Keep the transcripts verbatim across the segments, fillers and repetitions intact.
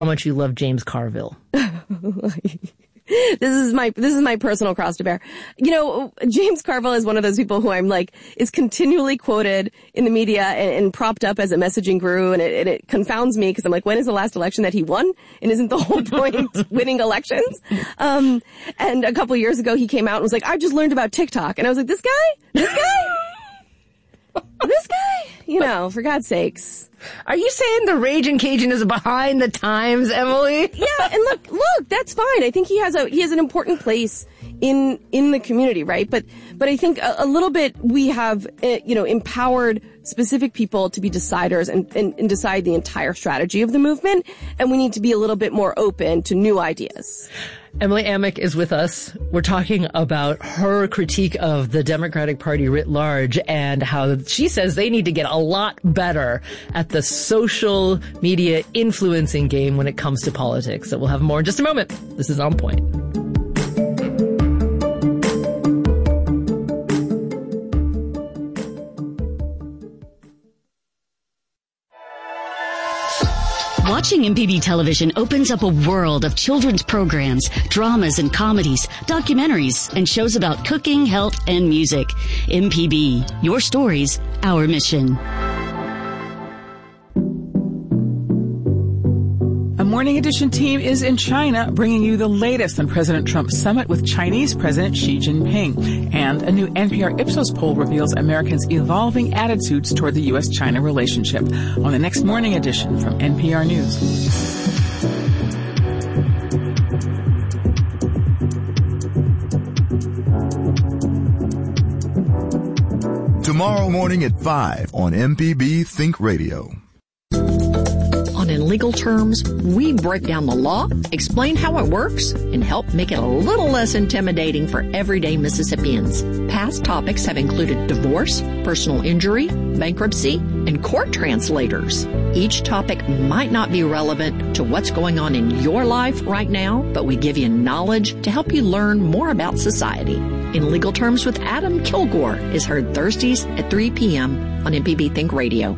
how much you love James Carville. This is my, this is my personal cross to bear. You know, James Carville is one of those people who I'm like, is continually quoted in the media and, and propped up as a messaging guru. And it, and it confounds me because I'm like, when is the last election that he won? And isn't the whole point winning elections? Um, and a couple years ago, he came out and was like, I just learned about TikTok. And I was like, this guy? This guy? This guy? You know, for God's sakes. Are you saying the Raging Cajun is behind the times, Emily? Yeah, and look, look, that's fine. I think he has a he has an important place in in the community, right? But but I think a, a little bit we have uh, you know empowered specific people to be deciders and, and and decide the entire strategy of the movement, and we need to be a little bit more open to new ideas. Emily Amick is with us. We're talking about her critique of the Democratic Party writ large and how she says they need to get a lot better at the social media influencing game when it comes to politics. So we'll have more in just a moment. This is On Point. Watching M P B television opens up a world of children's programs, dramas and comedies, documentaries, and shows about cooking, health, and music. M P B, your stories, our mission. A Morning Edition team is in China, bringing you the latest on President Trump's summit with Chinese President Xi Jinping. And a new N P R Ipsos poll reveals Americans' evolving attitudes toward the U S China relationship. On the next Morning Edition from N P R News. Tomorrow morning at five on M P B Think Radio. On In Legal Terms, we break down the law, explain how it works, and help make it a little less intimidating for everyday Mississippians. Past topics have included divorce, personal injury, bankruptcy, and court translators. Each topic might not be relevant to what's going on in your life right now, but we give you knowledge to help you learn more about society. In Legal Terms with Adam Kilgore is heard Thursdays at three p.m. on M P B Think Radio.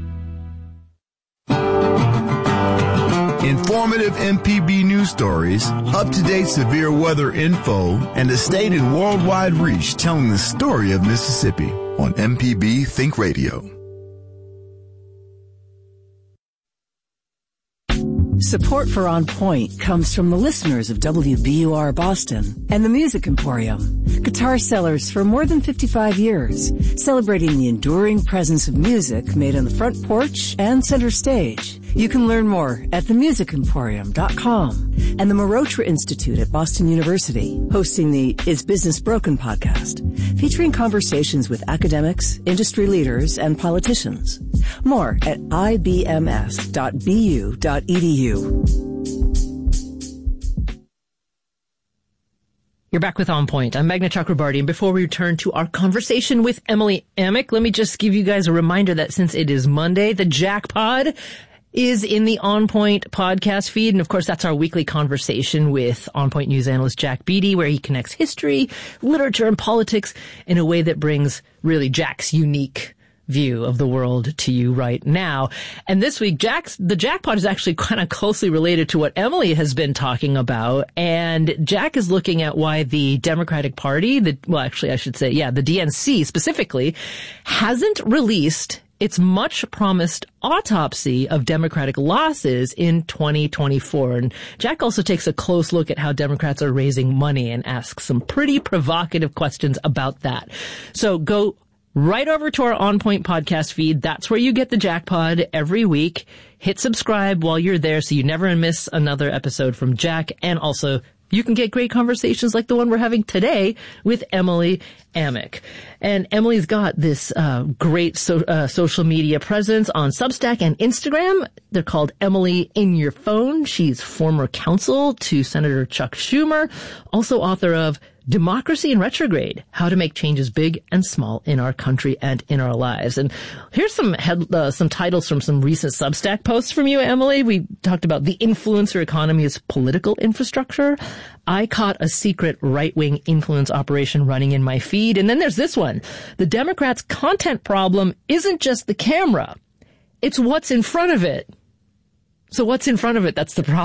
Informative M P B news stories, up-to-date severe weather info, and a state and worldwide reach telling the story of Mississippi on M P B Think Radio. Support for On Point comes from the listeners of W B U R Boston and the Music Emporium, guitar sellers for more than fifty-five years, celebrating the enduring presence of music made on the front porch and center stage. You can learn more at the music emporium dot com and the Marotra Institute at Boston University, hosting the Is Business Broken podcast, featuring conversations with academics, industry leaders, and politicians. More at I B M S dot B U dot E D U. You're back with On Point. I'm Meghna Chakrabarty, and before we return to our conversation with Emily Amick, let me just give you guys a reminder that since it is Monday, the Jackpod is in the On Point podcast feed. And of course, that's our weekly conversation with On Point news analyst Jack Beatty, where he connects history, literature, and politics in a way that brings really Jack's unique view of the world to you right now. And this week, Jack's, the Jackpot is actually kind of closely related to what Emily has been talking about. And Jack is looking at why the Democratic Party, the, well, actually, I should say, yeah, the D N C specifically, hasn't released its much promised autopsy of Democratic losses in twenty twenty-four. And Jack also takes a close look at how Democrats are raising money and asks some pretty provocative questions about that. So go right over to our On Point podcast feed. That's where you get the Jackpod every week. Hit subscribe while you're there so you never miss another episode from Jack. And also, you can get great conversations like the one we're having today with Emily Amick. And Emily's got this uh great so, uh, social media presence on Substack and Instagram. They're called Emily in Your Phone. She's former counsel to Senator Chuck Schumer, also author of Democracy in Retrograde, How to Make Changes Big and Small in Our Country and in Our Lives. And here's some head, uh, some titles from some recent Substack posts from you, Emily. We talked about the influencer economy as political infrastructure. I caught a secret right-wing influence operation running in my feed. And then there's this one. The Democrats' content problem isn't just the camera. It's what's in front of it. So what's in front of it? That's the problem.